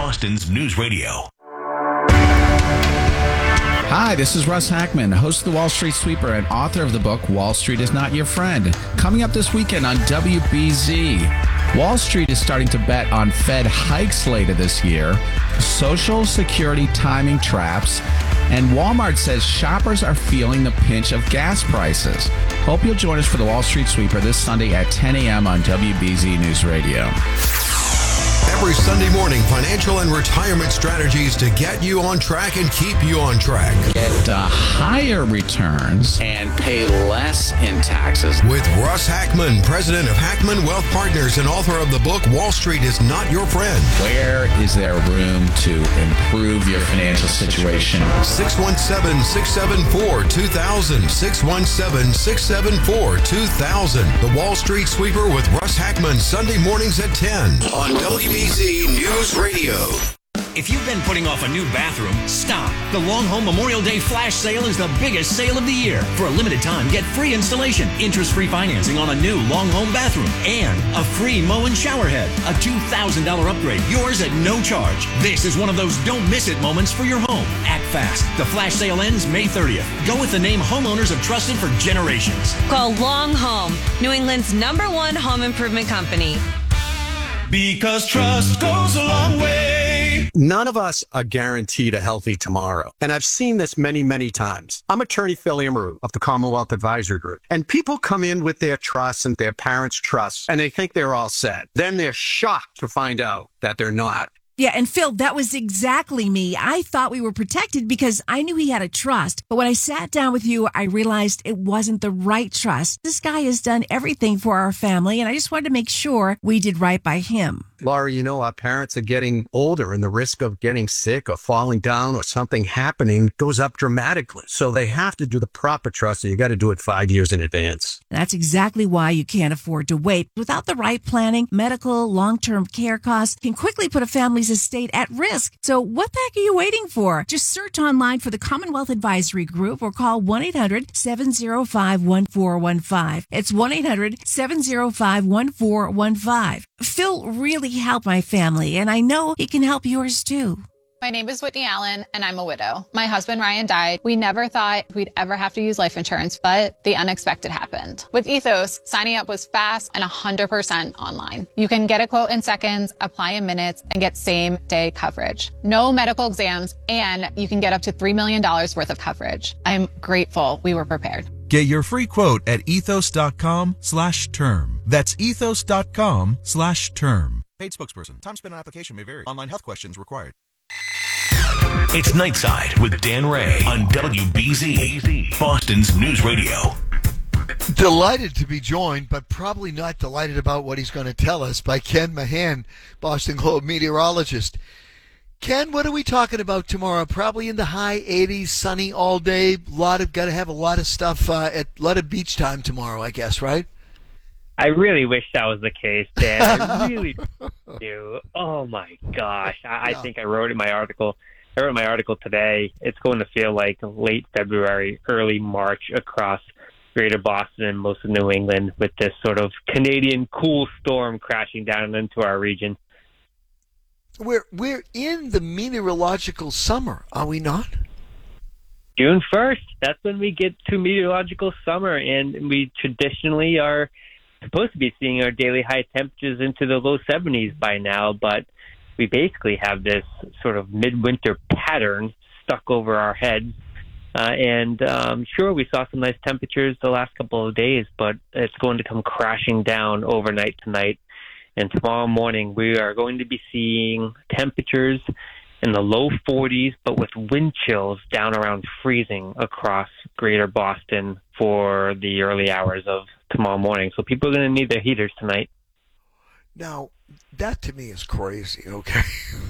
Boston's News Radio. Hi, this is Russ Hackman, host of the Wall Street Sweeper and author of the book Wall Street is Not Your Friend. Coming up this weekend on WBZ, Wall Street is starting to bet on Fed hikes later this year, Social Security timing traps, and Walmart says shoppers are feeling the pinch of gas prices. Hope you'll join us for the Wall Street Sweeper this Sunday at 10 a.m. on WBZ News Radio. Every Sunday morning, financial and retirement strategies to get you on track and keep you on track. Get higher returns and pay less in taxes. With Russ Hackman, president of Hackman Wealth Partners and author of the book Wall Street is Not Your Friend. Where is there room to improve your financial situation? 617-674-2000. 617-674-2000. The Wall Street Sweeper with Russ Hackman, Sunday mornings at 10 on WBZ News Radio. If you've been putting off a new bathroom, stop. The Long Home Memorial Day Flash Sale is the biggest sale of the year. For a limited time, get free installation, interest-free financing on a new Long Home bathroom, and a free Moen shower head. A $2,000 upgrade, yours at no charge. This is one of those don't miss it moments for your home. Act fast. The Flash Sale ends May 30th. Go with the name homeowners have trusted for generations. Call Long Home, New England's #1 home improvement company. Because trust goes a long way. None of us are guaranteed a healthy tomorrow. And I've seen this many, many times. I'm attorney Phil Amaru of the Commonwealth Advisory Group. And people come in with their trusts and their parents' trusts, and they think they're all set. Then they're shocked to find out that they're not. Yeah, and Phil, that was exactly me. I thought we were protected because I knew he had a trust. But when I sat down with you, I realized it wasn't the right trust. This guy has done everything for our family, and I just wanted to make sure we did right by him. Laurie, you know, our parents are getting older and the risk of getting sick or falling down or something happening goes up dramatically. So they have to do the proper trust, and you got to do it 5 years in advance. That's exactly why you can't afford to wait. Without the right planning, medical, long-term care costs can quickly put a family's estate at risk. So what the heck are you waiting for? Just search online for the Commonwealth Advisory Group or call 1-800-705-1415. It's 1-800-705-1415. Phil really helped my family, and I know he can help yours too. My name is Whitney Allen, and I'm a widow. My husband, Ryan, died. We never thought we'd ever have to use life insurance, but the unexpected happened. With Ethos, signing up was fast and 100% online. You can get a quote in seconds, apply in minutes, and get same-day coverage. No medical exams, and you can get up to $3 million worth of coverage. I'm grateful we were prepared. Get your free quote at ethos.com/term. That's ethos.com/term. Paid spokesperson. Time spent on application may vary. Online health questions required. It's Nightside with Dan Ray on WBZ, Boston's News Radio. Delighted to be joined, but probably not delighted about what he's going to tell us, by Ken Mahan, Boston Globe meteorologist. Ken, what are we talking about tomorrow? Probably in the high 80s, sunny all day. Got to have a lot of stuff a lot of beach time tomorrow, I guess, right? I really wish that was the case, Dan. I really do. Oh my gosh! I think I wrote in my article. I wrote my article today. It's going to feel like late February, early March across Greater Boston and most of New England, with this sort of Canadian cool storm crashing down into our region. We're in the meteorological summer, are we not? June 1st. That's when we get to meteorological summer, and we traditionally are supposed to be seeing our daily high temperatures into the low 70s by now, but we basically have this sort of midwinter pattern stuck over our heads. Sure, we saw some nice temperatures the last couple of days, but it's going to come crashing down overnight tonight. And tomorrow morning, we are going to be seeing temperatures in the low 40s, but with wind chills down around freezing across Greater Boston for the early hours of tomorrow morning. So people are going to need their heaters tonight. Now, that to me is crazy, okay?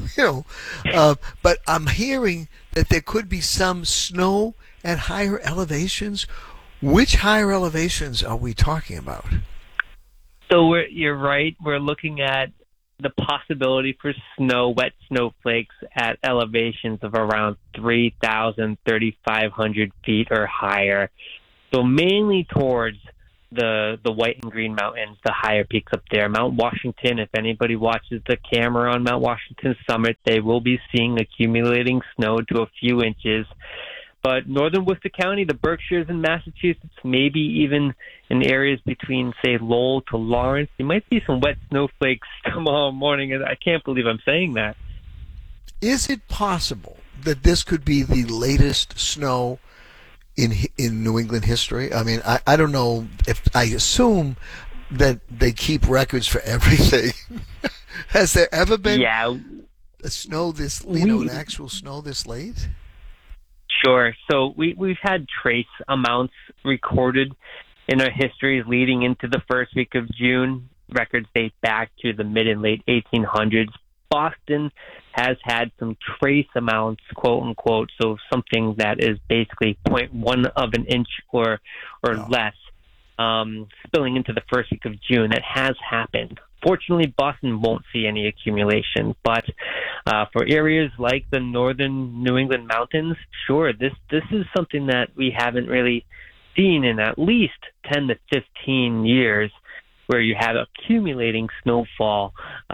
But I'm hearing that there could be some snow at higher elevations. Which higher elevations are we talking about? So you're right. We're looking at the possibility for snow, wet snowflakes at elevations of around 3,000, 3,500 feet or higher. So mainly towards the white and green mountains, the higher peaks up there. Mount Washington, if anybody watches the camera on Mount Washington summit, they will be seeing accumulating snow to a few inches. But northern Worcester County, the Berkshires in Massachusetts, maybe even in areas between, say, Lowell to Lawrence, you might see some wet snowflakes tomorrow morning. And I can't believe I'm saying that. Is it possible that this could be the latest snow in New England history? I mean, I don't know if I assume that they keep records for everything. Has there ever been a snow this, an actual snow this late? Sure. So we've had trace amounts recorded in our histories leading into the first week of June. Records date back to the mid and late 1800s. Boston has had some trace amounts, quote unquote, so something that is basically 0.1 of an inch or less, spilling into the first week of June. That has happened. Fortunately, Boston won't see any accumulation, but for areas like the northern New England mountains, sure, this is something that we haven't really seen in at least 10 to 15 years, where you have accumulating snowfall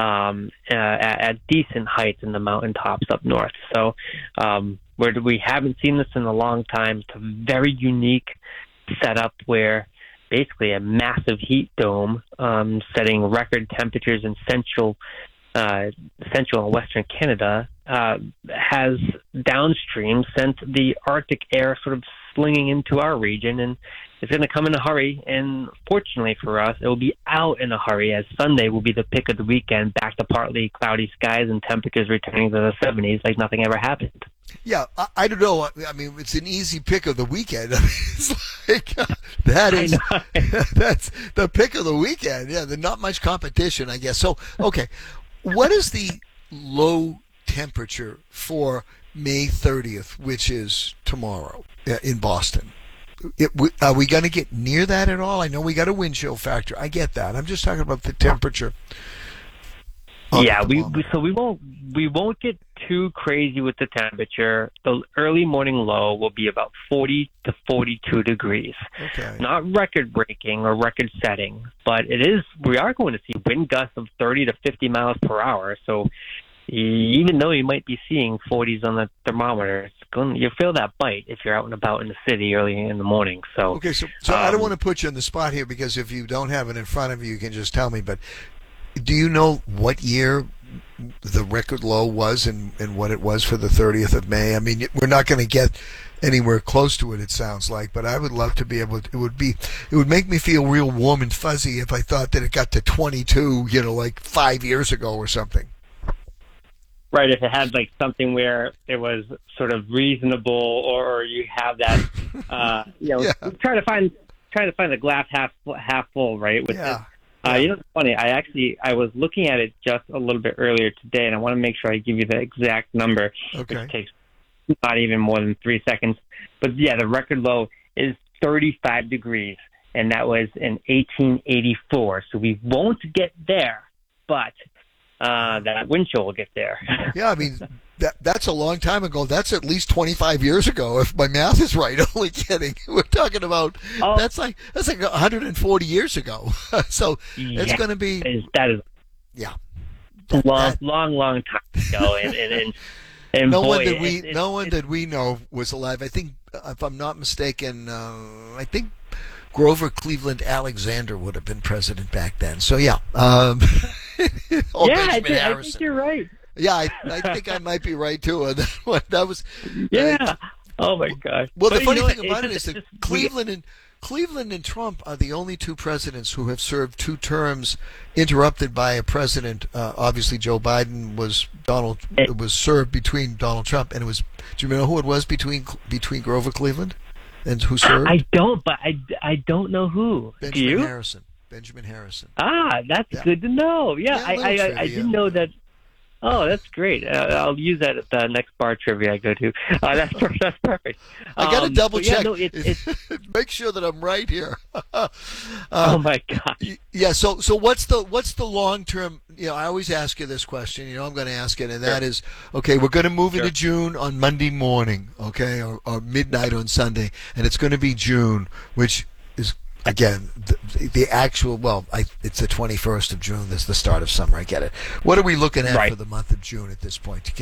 at decent heights in the mountaintops up north. So where we haven't seen this in a long time. It's a very unique setup where basically a massive heat dome setting record temperatures in central and western Canada has downstream sent the Arctic air sort of slinging into our region, and it's going to come in a hurry. And fortunately for us, it will be out in a hurry, as Sunday will be the pick of the weekend, back to partly cloudy skies and temperatures returning to the 70s like nothing ever happened. Yeah, I don't know. I mean, it's an easy pick of the weekend. I mean, it's like that's the pick of the weekend. Yeah, there's not much competition, I guess. So, okay, what is the low temperature for May 30th, which is tomorrow in Boston? Are we going to get near that at all? I know we got a wind chill factor. I get that. I'm just talking about the temperature. Yeah, we won't get too crazy with the temperature. The early morning low will be about 40 to 42 degrees. Okay. Not record breaking or record setting, but we are going to see wind gusts of 30 to 50 miles per hour. So even though you might be seeing 40s on the thermometer, you'll feel that bite if you're out and about in the city early in the morning. So okay, so I don't want to put you on the spot here, because if you don't have it in front of you, you can just tell me. But do you know what year the record low was and what it was for the 30th of May? I mean, we're not going to get anywhere close to it, it sounds like, but I would love to be able to. It would make me feel real warm and fuzzy if I thought that it got to 22, like 5 years ago or something. Right, if it had like something where it was sort of reasonable, or you have that, try to find the glass half full, right? With this. It's funny. I was looking at it just a little bit earlier today, and I want to make sure I give you the exact number. Okay. Which takes not even more than 3 seconds. But yeah, the record low is 35 degrees, and that was in 1884. So we won't get there, but that wind chill will get there. Yeah, I mean, that's a long time ago. That's at least 25 years ago, if my math is right. Only kidding. We're talking about that's like 140 years ago. So it's going to be long time ago. And no boy, one that we know was alive. I think, if I'm not mistaken, I think Grover Cleveland Alexander would have been president back then. So yeah. I think you're right. Yeah, I think I might be right too on that one. That was oh my gosh. Well, the funny thing about it is that Cleveland and Trump are the only two presidents who have served 2 terms interrupted by a president. Obviously, Joe Biden was served between Donald Trump, and it was. Do you know who it was between Grover Cleveland and who served? I don't, but I don't know who. Benjamin Harrison. Benjamin Harrison. That's good to know. Yeah, I didn't know that. Oh, that's great. I'll use that at the next bar trivia I go to. That's perfect. I got to double check. Make sure that I'm right here. Oh my God. Yeah. So what's the long term? I always ask you this question. I'm going to ask it, and that is, okay, we're going to move into June on Monday morning, okay, or midnight on Sunday, and it's going to be June, which is again, the actual, it's the 21st of June. That's the start of summer. I get it. What are we looking at for the month of June at this point?